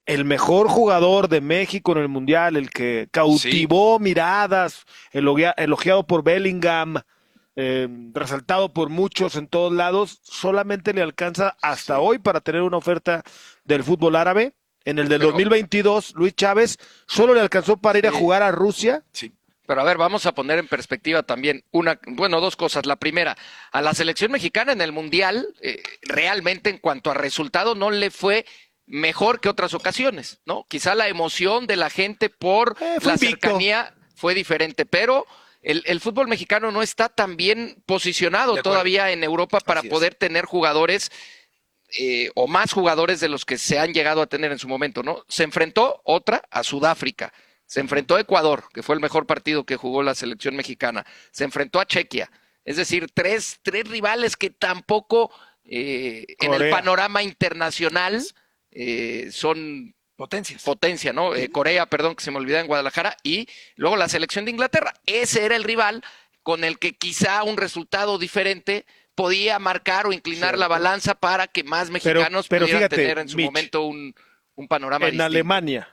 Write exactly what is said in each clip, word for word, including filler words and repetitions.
el mejor jugador de México en el Mundial, el que cautivó sí. miradas, elogia, elogiado por Bellingham, eh, resaltado por muchos en todos lados, solamente le alcanza hasta sí. hoy para tener una oferta del fútbol árabe. En el del Pero, dos mil veintidós, Luis Chávez solo le alcanzó para ir sí. a jugar a Rusia. Sí. Pero a ver, vamos a poner en perspectiva también una, bueno, dos cosas. La primera, a la selección mexicana en el Mundial, eh, realmente en cuanto a resultado no le fue mejor que otras ocasiones, ¿no? Quizá la emoción de la gente por eh, la cercanía fue diferente, pero el, el fútbol mexicano no está tan bien posicionado todavía en Europa para Así poder es. tener jugadores eh, o más jugadores de los que se han llegado a tener en su momento, ¿no? Se enfrentó otra a Sudáfrica, se enfrentó a Ecuador, que fue el mejor partido que jugó la selección mexicana, se enfrentó a Chequia, es decir, tres, tres rivales que tampoco eh, en el panorama internacional eh, son potencias. Potencia, ¿no? Eh, Corea, perdón, que se me olvidaba en Guadalajara, y luego la selección de Inglaterra. Ese era el rival con el que quizá un resultado diferente podía marcar o inclinar Cierto. la balanza para que más mexicanos pero, pero pudieran fíjate, tener en su Mitch, momento un, un panorama en distinto. Alemania,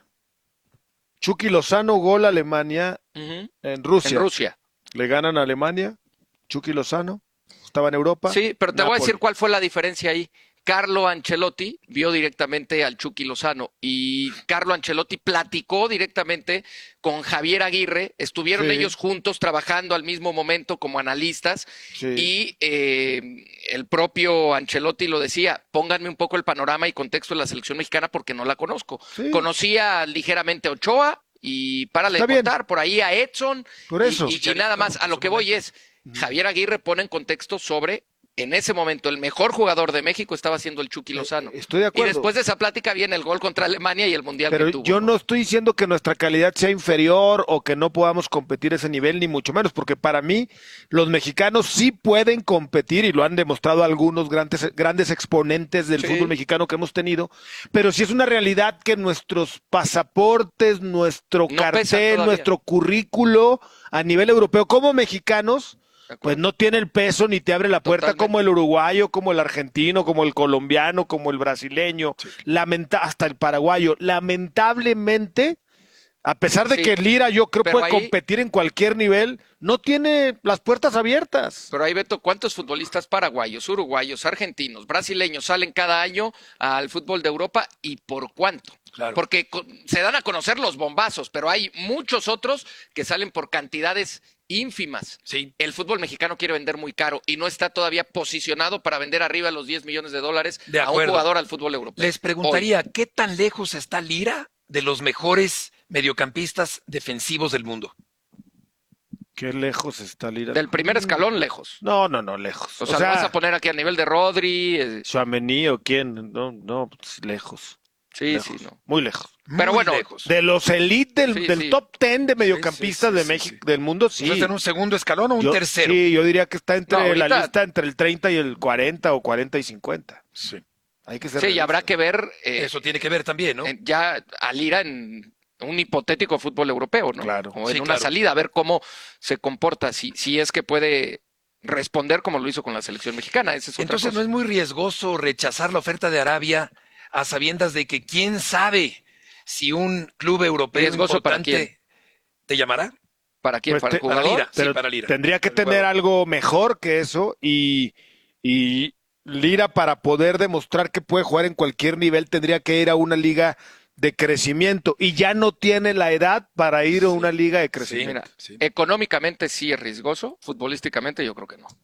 Chucky Lozano gol a Alemania uh-huh. en Rusia. En Rusia. Le ganan a Alemania, Chucky Lozano, estaba en Europa. Sí, pero te Napoli. voy a decir cuál fue la diferencia ahí. Carlo Ancelotti vio directamente al Chucky Lozano y Carlo Ancelotti platicó directamente con Javier Aguirre, estuvieron sí. ellos juntos trabajando al mismo momento como analistas sí. y eh, el propio Ancelotti lo decía, pónganme un poco el panorama y contexto de la selección mexicana porque no la conozco. Sí. Conocía ligeramente a Ochoa y párale de contar, por ahí a Edson por eso. y, y, y nada más. A lo que voy es, Javier Aguirre pone en contexto sobre... En ese momento, el mejor jugador de México estaba siendo el Chucky Lozano. Estoy de acuerdo. Y después de esa plática viene el gol contra Alemania y el Mundial Pero que tuvo. yo no estoy diciendo que nuestra calidad sea inferior o que no podamos competir a ese nivel, ni mucho menos, porque para mí los mexicanos sí pueden competir y lo han demostrado algunos grandes, grandes exponentes del sí. fútbol mexicano que hemos tenido, pero sí es una realidad que nuestros pasaportes, nuestro no cartel, nuestro currículo a nivel europeo como mexicanos... Pues no tiene el peso ni te abre la puerta Totalmente. como el uruguayo, como el argentino, como el colombiano, como el brasileño, sí. Lamenta- hasta el paraguayo. Lamentablemente, a pesar de sí. que Lira yo creo Pero puede ahí... competir en cualquier nivel, no tiene las puertas abiertas. Pero ahí, Beto, ¿cuántos futbolistas paraguayos, uruguayos, argentinos, brasileños salen cada año al fútbol de Europa y por cuánto? Claro. Porque se dan a conocer los bombazos, pero hay muchos otros que salen por cantidades ínfimas. Sí. El fútbol mexicano quiere vender muy caro y no está todavía posicionado para vender arriba los diez millones de dólares de a un jugador al fútbol europeo. Les preguntaría, Hoy. ¿qué tan lejos está Lira de los mejores mediocampistas defensivos del mundo? ¿Qué lejos está Lira? Del primer escalón, lejos. No, no, no, lejos. O, o sea, sea, ¿lo vas a poner aquí a nivel de Rodri? Eh... Tchouaméni o quién? No, no, pues, lejos. Sí, lejos, sí, no. Muy lejos. Pero muy bueno, lejos. De los elite del, sí, del sí. top ten de mediocampistas sí, sí, sí, de México, sí. del mundo, sí. ¿Está en un segundo escalón o un yo, tercero? Sí, yo diría que está entre no, ahorita... la lista entre el treinta y el cuarenta o cuarenta y cincuenta. Sí. Hay que ser Sí, y habrá que ver... Eh, Eso tiene que ver también, ¿no? Eh, ya a Lira en un hipotético fútbol europeo, ¿no? Claro. O en sí, una claro. salida, a ver cómo se comporta, si, si es que puede responder como lo hizo con la selección mexicana. Esa es Entonces, otra cosa. ¿no es muy riesgoso rechazar la oferta de Arabia a sabiendas de que quién sabe si un club europeo riesgoso importante para quién? te llamará? ¿Para quién? Pues ¿Para te, el jugador? Para Lira, pero sí, para Lira. Tendría que para tener algo mejor que eso y, y Lira, para poder demostrar que puede jugar en cualquier nivel, tendría que ir a una liga de crecimiento y ya no tiene la edad para ir a una liga de crecimiento. Sí, mira, sí. Económicamente sí es riesgoso, futbolísticamente yo creo que no.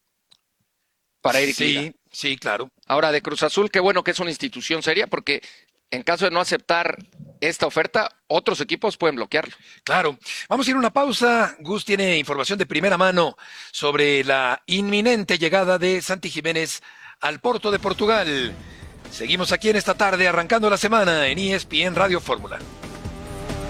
Para Eric sí, Lira. Sí, claro. Ahora, de Cruz Azul, qué bueno que es una institución seria, porque en caso de no aceptar esta oferta, otros equipos pueden bloquearlo. Claro. Vamos a ir a una pausa. Gus tiene información de primera mano sobre la inminente llegada de Santi Jiménez al Porto de Portugal. Seguimos aquí en esta tarde, arrancando la semana en E S P N Radio Fórmula.